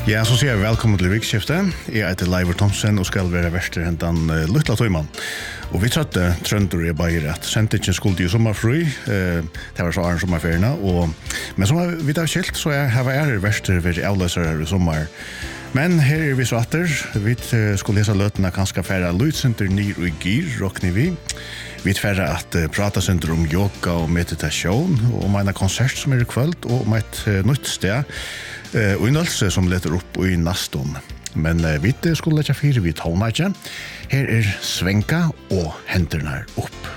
Ja, så sier jeg velkommen til Vikskiftet. Jeg heter Leivor Thomsen og skal være verster hentan Lutla Tøyman. Og vi trøtte Trønder i Bayer at sendingen skulle jo sommerfri. Det var så Arne sommerferiene. Men som vi da skilt, så har jeg verster ved avløsere i sommer. Men her vi så atter. Vi skulle lese løtene kanskje færre lydsenter nyr og gir, råkner vi. Vi færre at prata senter om yoga og meditasjon, og om en konsert som i kveld, og om et nytt sted. Og en ølse som leter opp i Naston. Men vi skulle lette fire vi tålna ikke. Her Svenka og hendene opp.